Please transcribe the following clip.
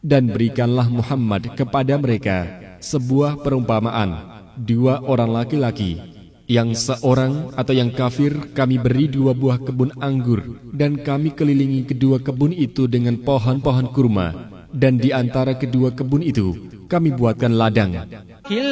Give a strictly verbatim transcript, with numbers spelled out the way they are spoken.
Dan berikanlah Muhammad kepada mereka sebuah perumpamaan, dua orang laki-laki, yang seorang atau yang kafir kami beri dua buah kebun anggur, dan kami kelilingi kedua kebun itu dengan pohon-pohon kurma, dan di antara kedua kebun itu kami buatkan ladang.